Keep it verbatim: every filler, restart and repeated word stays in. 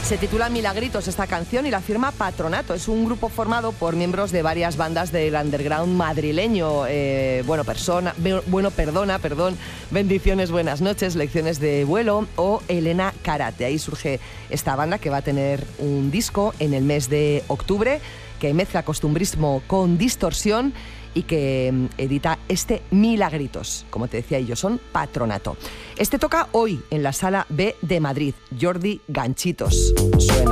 Se titula Milagritos esta canción y la firma Patronato. Es un grupo formado por miembros de varias bandas del underground madrileño. Eh, bueno, persona, bueno, perdona, perdón, Bendiciones, buenas noches, Lecciones de vuelo o Elena Karate. Ahí surge esta banda que va a tener un disco en el mes de octubre que mezcla costumbrismo con distorsión y que edita este Milagritos. Como te decía, ellos son Patronato. Este toca hoy en la Sala B de Madrid. Jordi Ganchitos suena.